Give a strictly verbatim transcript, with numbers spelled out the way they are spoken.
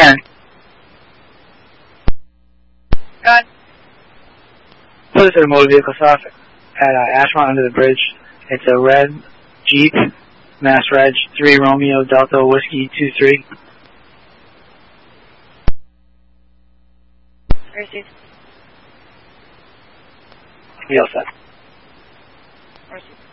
ten. Got Put it to the motor vehicle stop at uh, Ashmont under the bridge. It's a red Jeep, Mass Reg, three Romeo Delta Whiskey two three. Received. Be all set. Received.